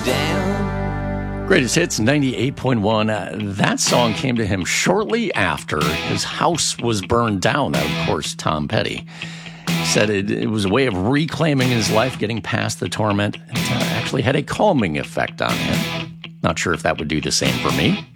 down. Greatest Hits 98.1. That song came to him shortly after his house was burned down. Of course, Tom Petty said it was a way of reclaiming his life, getting past the torment. It actually had a calming effect on him. Not sure if that would do the same for me.